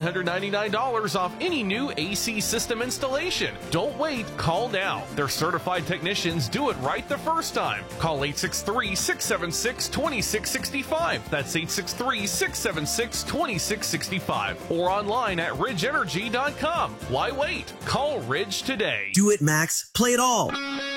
$199 off any new AC system installation. Don't wait, call now. Their certified technicians do it right the first time. Call 863-676-2665. That's 863-676-2665. Or online at ridgeenergy.com. Why wait? Call Ridge today. Do it, Max. Play it all.